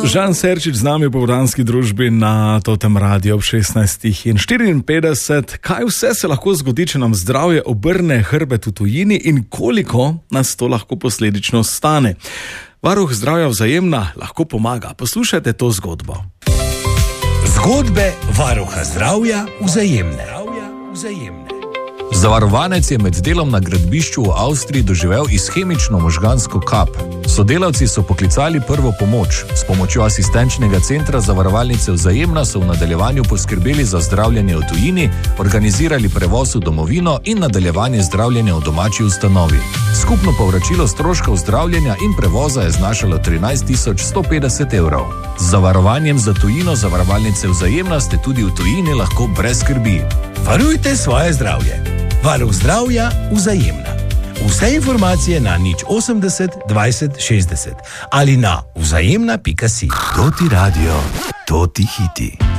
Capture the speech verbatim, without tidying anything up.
Žan Serčič z nami v popoldanski družbi na Totem Radiu ob šestnajstih štiriinpetdeset. Kaj vse se lahko zgodi, če nam zdravje obrne hrbet v tujini in koliko nas to lahko posledično stane? Varuh zdravja Vzajemna lahko pomaga. Poslušajte to zgodbo. Zgodbe varuha zdravja Vzajemne. Vzajemne. Zavarovanec je med delom na gradbišču v Avstriji doživel ishemično možgansko kap. Sodelavci so poklicali prvo pomoč. S pomočjo asistenčnega centra zavarovalnice Vzajemna so v nadaljevanju poskrbeli za zdravljenje v tujini, organizirali prevoz v domovino in nadaljevanje zdravljenja v domači ustanovi. Skupno povračilo stroškov zdravljenja in prevoza je znašalo trinajst tisoč sto petdeset evrov. Z zavarovanjem za tujino zavarovalnice Vzajemna ste tudi v tujini lahko brez skrbi. Varujte svoje zdravje. Varuh zdravja Vzajemna. Vse informacije na nič osemdeset dvajset šestdeset ali na vzajemna pika si. Toti radio, toti hiti.